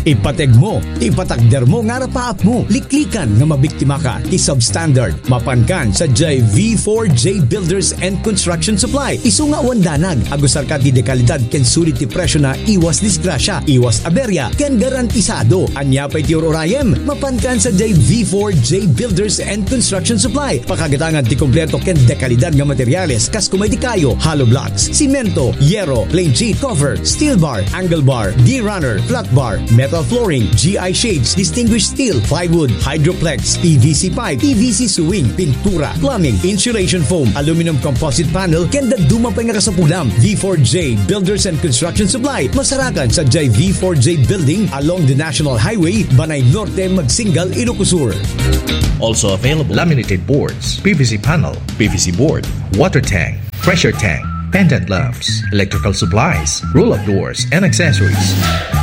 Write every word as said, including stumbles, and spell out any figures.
Ipateg mo, ipatagder mo nga rapaap mo. Liklikan nga mabiktima ka ti substandard. Mapankan sa J V four J Builders and Construction Supply. Isu nga wandanag. Agusar ka ti dekalidad ken sulit ti presyo na iwas disgrasya, iwas aberya, ken garantisado. Anya pa'y ti ororayem. Mapankan sa J V four J Builders and Construction Supply. Pakagatangan ti kompleto ken dekalidad nga materyales kas kumay di kayo, hollow blocks, simento, yero, plain sheet, cover, steel bar, angle bar, D-runner, flat bar, metal flooring, G I shades, distinguished steel, plywood, hydroplex, P V C pipe, P V C suwing, pintura, plumbing, insulation foam, aluminum composite panel, kenda dumapay nga kasapulam. V four J Builders and Construction Supply. Masarakan sa J V four J Building along the National Highway, Banay Norte, Magsingal, Ilocos Sur. Also available laminated boards, P V C panel, P V C board, water tank, pressure tank, pendant lamps, electrical supplies, roll-up doors, and accessories.